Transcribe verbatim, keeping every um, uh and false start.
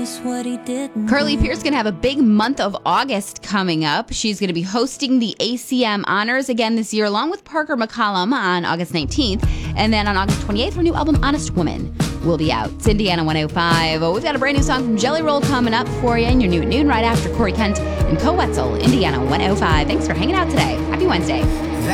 was what he didn't Carly do. Pearce is going to have a big month of August coming up. She's going to be hosting the A C M Honors again this year, along with Parker McCollum on August nineteenth. And then on August twenty-eighth, her new album, Honest Woman, will be out. It's Indiana one oh five. Oh, we've got a brand new song from Jelly Roll coming up for you in your new at noon right after Corey Kent and Co Wetzel, Indiana one oh five. Thanks for hanging out today. Happy Wednesday.